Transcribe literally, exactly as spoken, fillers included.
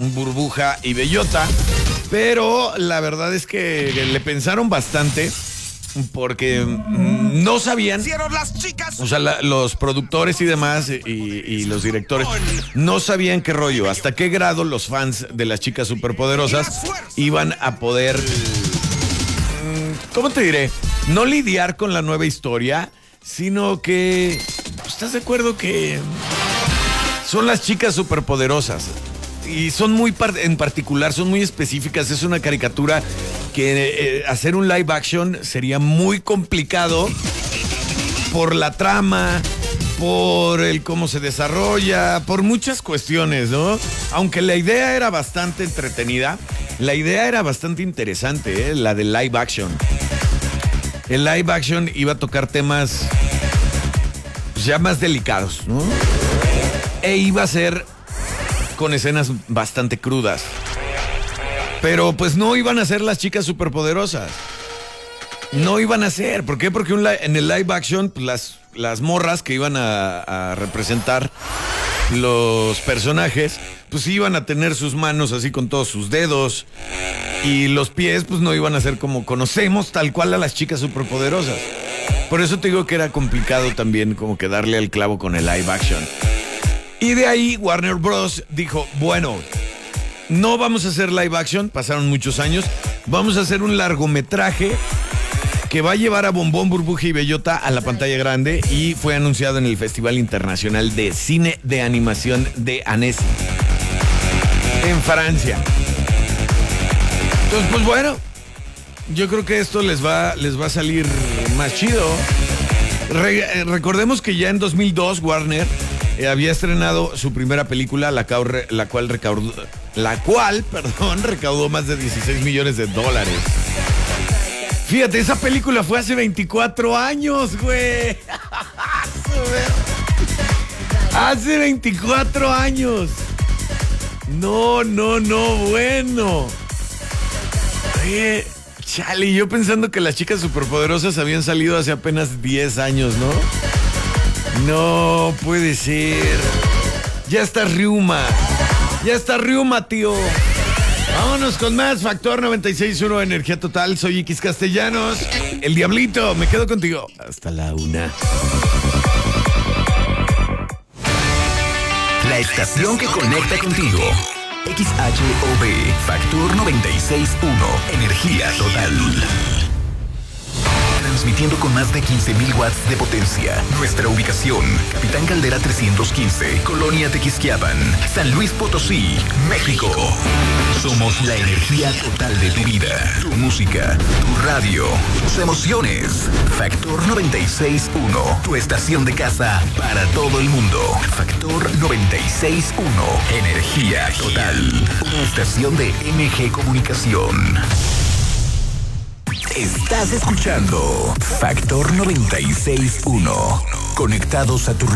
Burbuja y Bellota, pero la verdad es que le pensaron bastante porque no sabían, o sea, la, los productores y demás y, y los directores no sabían qué rollo, hasta qué grado los fans de las chicas superpoderosas iban a poder, ¿cómo te diré? No lidiar con la nueva historia, sino que, ¿estás de acuerdo que son las chicas superpoderosas? Y son muy, par- en particular, son muy específicas. Es una caricatura que eh, hacer un live action sería muy complicado por la trama, por el cómo se desarrolla, por muchas cuestiones, ¿no? Aunque la idea era bastante entretenida, la idea era bastante interesante, ¿eh? La de live action. El live action iba a tocar temas pues, ya más delicados, ¿no? E iba a ser con escenas bastante crudas. Pero pues no iban a ser las chicas superpoderosas. No iban a ser. ¿Por qué? Porque un li- en el live action, pues, las, las morras que iban a, a representar los personajes, pues iban a tener sus manos así con todos sus dedos. Y los pies, pues no iban a ser como conocemos tal cual a las chicas superpoderosas. Por eso te digo que era complicado también como que darle al clavo con el live action. Y de ahí Warner Bros. Dijo, bueno, no vamos a hacer live action, pasaron muchos años, vamos a hacer un largometraje que va a llevar a Bombón, Burbuja y Bellota a la pantalla grande y fue anunciado en el Festival Internacional de Cine de Animación de Annecy, en Francia. Entonces, pues bueno, yo creo que esto les va, les va a salir más chido. Re- recordemos que ya en dos mil dos Warner Eh, había estrenado su primera película, la, caur- la cual recaudó, la cual, perdón, recaudó más de dieciséis millones de dólares. Fíjate, esa película fue hace veinticuatro años, güey. Hace veinticuatro años. No, no, no, bueno. Oye, chale, yo pensando que las chicas superpoderosas habían salido hace apenas diez años, ¿no? No puede ser. Ya está Riuma. Ya está Riuma, tío. Vámonos con más. Factor noventa y seis punto uno Energía Total. Soy X Castellanos. El Diablito. Me quedo contigo. Hasta la una. La estación que conecta contigo. X H O B. Factor noventa y seis punto uno Energía Total. Transmitiendo con más de quince mil watts de potencia. Nuestra ubicación, Capitán Caldera trescientos quince, Colonia Tequisquiapan, San Luis Potosí, México. Somos la energía total de tu vida, tu música, tu radio, tus emociones. Factor noventa y seis punto uno, tu estación de casa para todo el mundo. Factor noventa y seis punto uno, Energía Total. Una estación de M G Comunicación. Estás escuchando Factor noventa y seis punto uno. Conectados a tu